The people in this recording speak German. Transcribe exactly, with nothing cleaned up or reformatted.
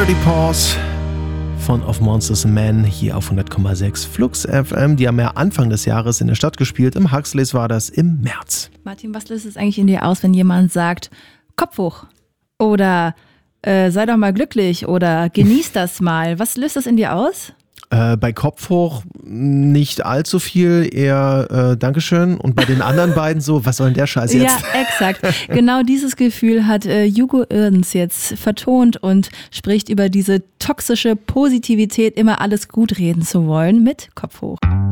Dirty Paws von Of Monsters and Men hier auf hundert Komma sechs Flux F M. Die haben ja Anfang des Jahres in der Stadt gespielt. Im Huxleys war das im März. Martin, was löst es eigentlich in dir aus, wenn jemand sagt, Kopf hoch oder äh, sei doch mal glücklich oder genieß das mal? Was löst das in dir aus? Äh, bei Kopf hoch nicht allzu viel, eher äh, Dankeschön. Und bei den anderen beiden so, was soll denn der Scheiß jetzt? Ja, exakt. Genau dieses Gefühl hat äh, Hugo Irdens jetzt vertont und spricht über diese toxische Positivität, immer alles gut reden zu wollen, mit Kopf hoch.